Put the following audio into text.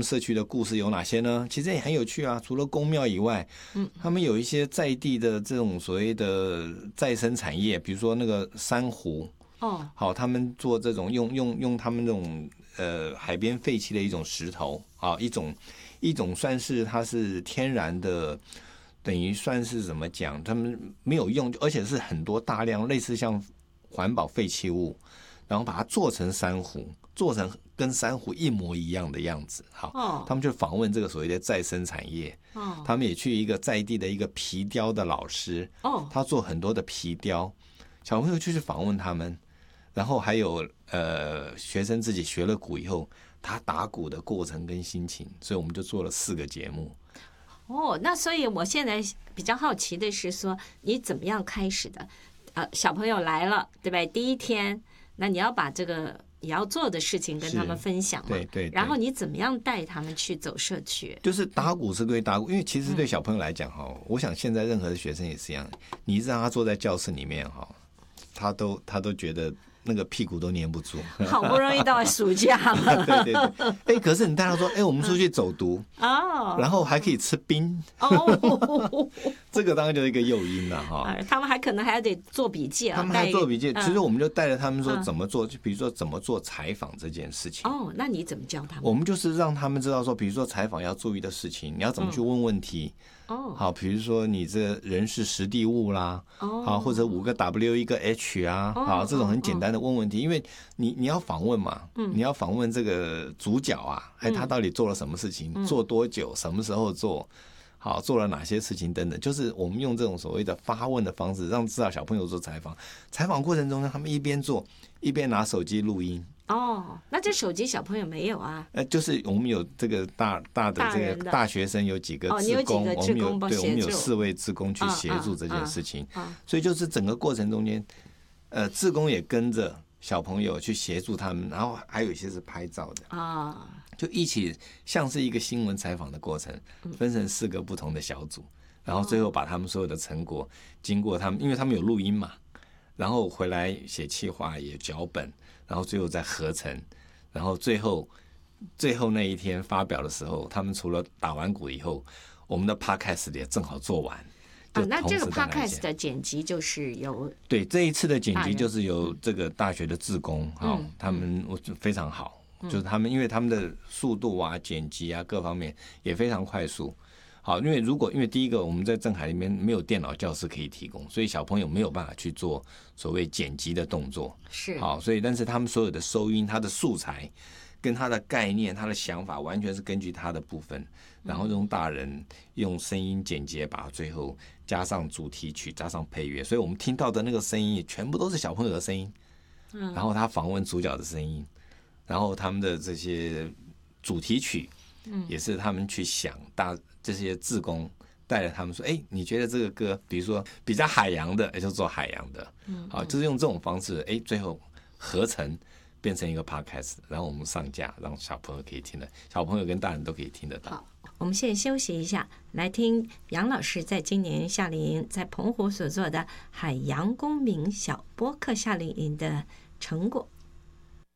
们社区的故事有哪些呢？其实也很有趣啊。除了宫庙以外，他们有一些在地的这种所谓的再生产业，比如说那个珊瑚。好，他们做这种用他们这种海边废弃的一种石头啊，一种算是它是天然的，等于算是怎么讲？他们没有用，而且是很多大量类似像环保废弃物，然后把它做成珊瑚，做成跟珊瑚一模一样的样子。好，他们就访问这个所谓的再生产业。他们也去一个在地的一个皮雕的老师。他做很多的皮雕，小朋友就去访问他们。然后还有学生自己学了鼓以后，他打鼓的过程跟心情，所以我们就做了4个节目。 那所以我现在比较好奇的是说，你怎么样开始的？小朋友来了，对吧？第一天，那你要把这个你要做的事情跟他们分享嘛， 对。 然后你怎么样带他们去走社区？ 就是打鼓是归打鼓，因为其实对小朋友来讲我想现在任何的学生也是一样，你让他坐在教室里面他都觉得那个屁股都黏不住。 好不容易到暑假了。 对。可是你带他说，我们出去走读然后还可以吃冰这个当然就是一个诱因了他们可能还得做笔记他们还做笔记。其实我们就带着他们说怎么做，就比如说怎么做采访这件事情。 那你怎么教他们？ 我们就是让他们知道说，比如说采访要注意的事情，你要怎么去问问题。好，比如说你这人事实地物啦，好，或者5个 W 1个 H 啊，好，这种很简单的问问题，因为你要访问嘛，你要访问这个主角啊，他到底做了什么事情，做多久，什么时候做，好，做了哪些事情等等，就是我们用这种所谓的发问的方式，让知道小朋友做采访。采访过程中呢，他们一边做一边拿手机录音。 那这手机小朋友没有啊？ 就是我们有这个大的这个大学生有几个志工，我们有4位志工去协助这件事情，所以就是整个过程中间，志工也跟着小朋友去协助他们，然后还有一些是拍照的就一起像是一个新闻采访的过程，分成4个不同的小组，然后最后把他们所有的成果经过他们，因为他们有录音嘛，然后回来写企划也脚本，然后最后再合成，然后最后那一天发表的时候，他们除了打完鼓以后，我们的 podcast 也正好做完。 那这个 podcast 的剪辑就是由对这一次的剪辑就是由这个大学的志工他们非常好，就是他们因为他们的速度啊、剪辑啊各方面也非常快速。好，因为第一个我们在正海里面没有电脑教室可以提供，所以小朋友没有办法去做所谓剪辑的动作。 是好，所以但是他们所有的收音、他的素材跟他的概念、他的想法，完全是根据他的部分，然后用大人用声音简洁，把最后加上主题曲、加上配乐，所以我们听到的那个声音全部都是小朋友的声音。然后他访问主角的声音，然后他们的这些主题曲。也是他们去想这些志工带着他们说，你觉得这个歌，比如说比较海洋的，就做海洋的，好，就是用这种方式，最后合成变成一个 podcast， 然后我们上架，让小朋友可以听的，小朋友跟大人都可以听得到。 好，我们现在休息一下，来听杨老师在今年夏令营在澎湖所做的海洋公民小播客夏令营的成果。